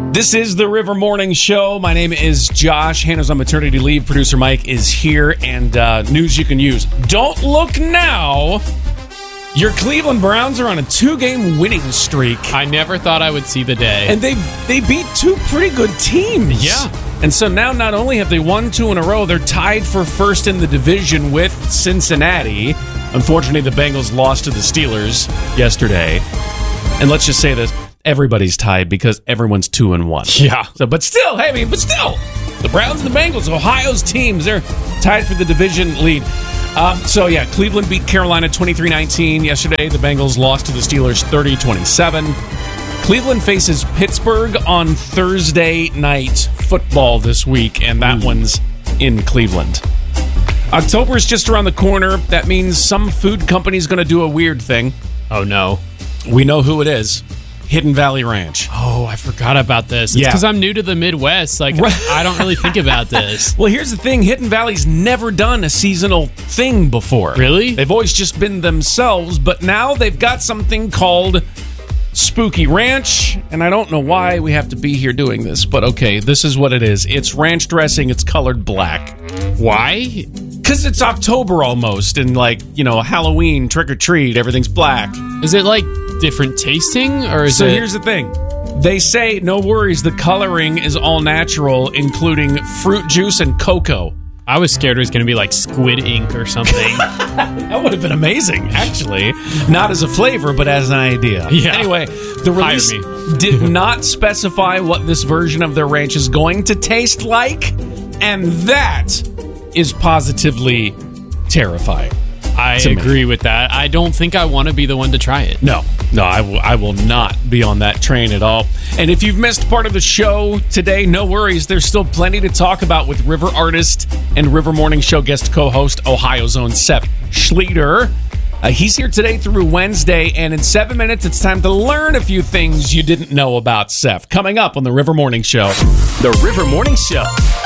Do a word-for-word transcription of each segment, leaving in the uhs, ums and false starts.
This is the River Morning Show. My name is Josh. Hannah's on maternity leave. Producer Mike is here, and uh, news you can use. Don't look now. Your Cleveland Browns are on a two-game winning streak. I never thought I would see the day. And they they beat two pretty good teams. Yeah. And so now not only have they won two in a row, they're tied for first in the division with Cincinnati. Unfortunately, the Bengals lost to the Steelers yesterday. And let's just say this. Everybody's tied because everyone's two and one. Yeah. So, but still, hey, I mean, but still, the Browns and the Bengals, Ohio's teams, they're tied for the division lead. Um, so, yeah, Cleveland beat Carolina twenty-three nineteen yesterday. The Bengals lost to the Steelers thirty twenty-seven. Cleveland faces Pittsburgh on Thursday night football this week, and that Ooh. one's in Cleveland. October is just around the corner. That means some food company's going to do a weird thing. Oh, no. We know who it is. Hidden Valley Ranch. Oh, I forgot about this. It's because yeah. I'm new to the Midwest. Like, I don't really think about this. Well, here's the thing. Hidden Valley's never done a seasonal thing before. Really? They've always just been themselves, but now they've got something called Spooky Ranch, and I don't know why we have to be here doing this, but okay, this is what it is. It's ranch dressing. It's colored black. Why? Because it's October almost, and like, you know, Halloween, trick-or-treat, everything's black. Is it like different tasting, or is so it... So here's the thing. They say, no worries, the coloring is all natural, including fruit juice and cocoa. I was scared it was going to be like squid ink or something. That would have been amazing, actually. Not as a flavor, but as an idea. Yeah. Anyway, the release did not specify what this version of their ranch is going to taste like, and that is positively terrifying. I agree with that. I don't think I want to be the one to try it. No, no, I, w- I will not be on that train at all. And if you've missed part of the show today, no worries. There's still plenty to talk about with River artist and River Morning Show guest co-host, Ohio's own Seth Schleter. Uh, he's here today through Wednesday, and in seven minutes, it's time to learn a few things you didn't know about Seth. Coming up on the River Morning Show. The River Morning Show.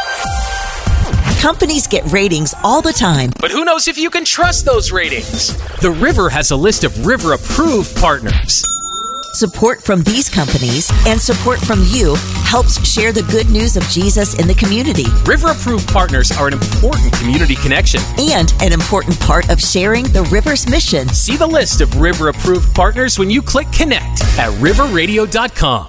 Companies get ratings all the time. But who knows if you can trust those ratings? The River has a list of River-approved partners. Support from these companies and support from you helps share the good news of Jesus in the community. River-approved partners are an important community connection. And an important part of sharing the River's mission. See the list of River-approved partners when you click connect at river radio dot com.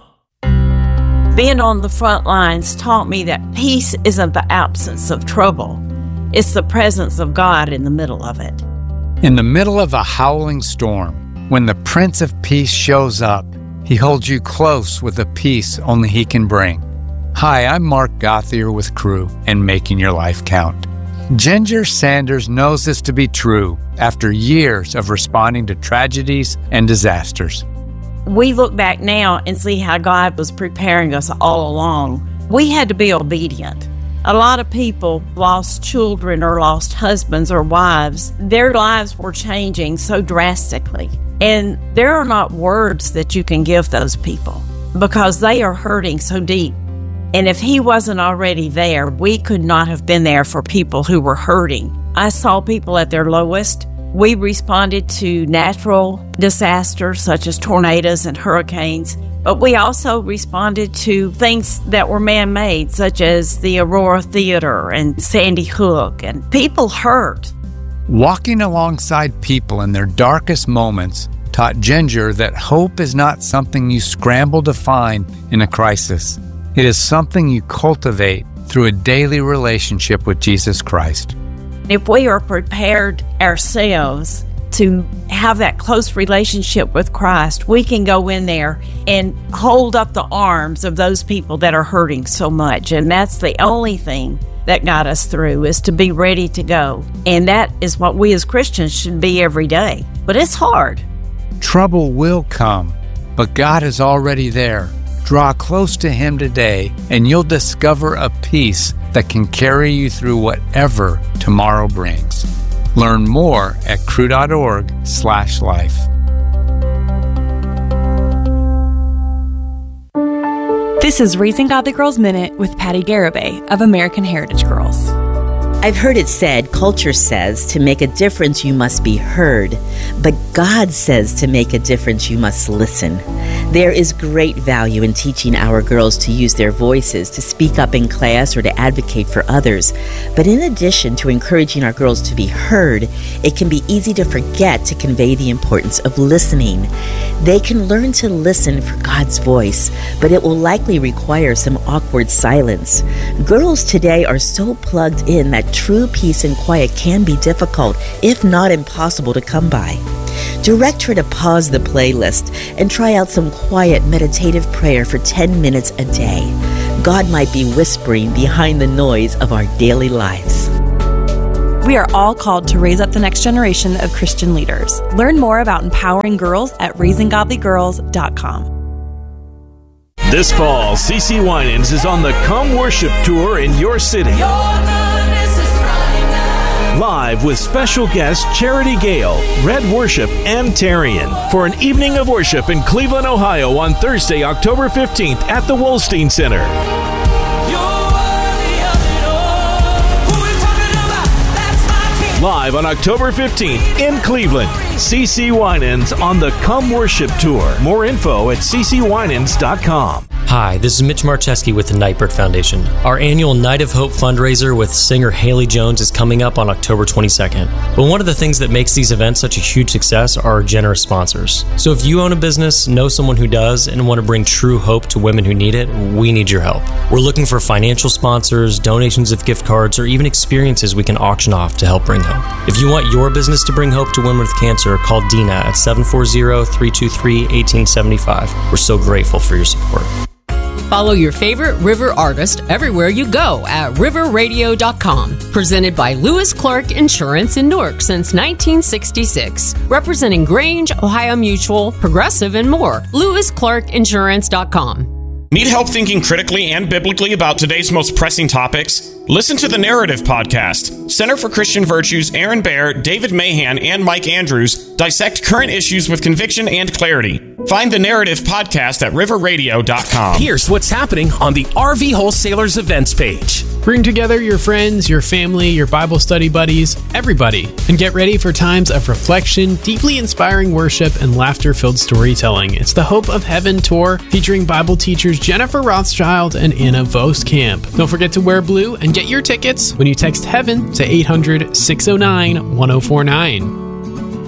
Being on the front lines taught me that peace isn't the absence of trouble. It's the presence of God in the middle of it. In the middle of a howling storm, when the Prince of Peace shows up, he holds you close with a peace only he can bring. Hi, I'm Mark Gothier with Crew and Making Your Life Count. Ginger Sanders knows this to be true after years of responding to tragedies and disasters. We look back now and see how God was preparing us all along. We had to be obedient. A lot of people lost children or lost husbands or wives. Their lives were changing so drastically. And there are not words that you can give those people because they are hurting so deep. And if he wasn't already there, we could not have been there for people who were hurting. I saw people at their lowest. We responded to natural disasters such as tornadoes and hurricanes, but we also responded to things that were man-made, such as the Aurora Theater and Sandy Hook, and people hurt. Walking alongside people in their darkest moments taught Ginger that hope is not something you scramble to find in a crisis. It is something you cultivate through a daily relationship with Jesus Christ. If we are prepared ourselves to have that close relationship with Christ, we can go in there and hold up the arms of those people that are hurting so much. And that's the only thing that got us through, is to be ready to go. And that is what we as Christians should be every day. But it's hard. Trouble will come, but God is already there. Draw close to Him today, and you'll discover a peace that can carry you through whatever tomorrow brings. Learn more at crew.org slash life. This is Raising Godly Girls Minute with Patty Garibay of American Heritage Girls. I've heard it said, culture says, to make a difference you must be heard, but God says to make a difference you must listen. There is great value in teaching our girls to use their voices to speak up in class or to advocate for others. But in addition to encouraging our girls to be heard, it can be easy to forget to convey the importance of listening. They can learn to listen for God's voice, but it will likely require some awkward silence. Girls today are so plugged in that true peace and quiet can be difficult, if not impossible, to come by. Direct her to pause the playlist and try out some quiet meditative prayer for ten minutes a day. God might be whispering behind the noise of our daily lives. We are all called to raise up the next generation of Christian leaders. Learn more about empowering girls at raising godly girls dot com. This fall, C C Winans is on the Come Worship Tour in your city. Live with special guests Charity Gale, Red Worship, and Tarian for an evening of worship in Cleveland, Ohio on Thursday, October fifteenth at the Wolstein Center. Live on October fifteenth in Cleveland, C C Winans on the Come Worship Tour. More info at c c winans dot com. Hi, this is Mitch Marcheski with the Nightbird Foundation. Our annual Night of Hope fundraiser with singer Haley Jones is coming up on October twenty-second. But one of the things that makes these events such a huge success are our generous sponsors. So if you own a business, know someone who does, and want to bring true hope to women who need it, we need your help. We're looking for financial sponsors, donations of gift cards, or even experiences we can auction off to help bring hope. If you want your business to bring hope to women with cancer, call Dina at seven four zero, three two three, one eight seven five. We're so grateful for your support. Follow your favorite River artist everywhere you go at river radio dot com. Presented by Lewis Clark Insurance in Newark since nineteen sixty-six. Representing Grange, Ohio Mutual, Progressive, and more. lewis clark insurance dot com. Need help thinking critically and biblically about today's most pressing topics? Listen to the Narrative Podcast. Center for Christian Virtues, Aaron Baer, David Mahan, and Mike Andrews dissect current issues with conviction and clarity. Find the Narrative Podcast at river radio dot com. Here's what's happening on the R V Wholesalers events page. Bring together your friends, your family, your Bible study buddies, everybody, and get ready for times of reflection, deeply inspiring worship, and laughter-filled storytelling. It's the Hope of Heaven tour featuring Bible teachers Jennifer Rothschild and Anna Voskamp. Don't forget to wear blue and get your tickets when you text HEAVEN to eight hundred, six oh nine, one oh four nine.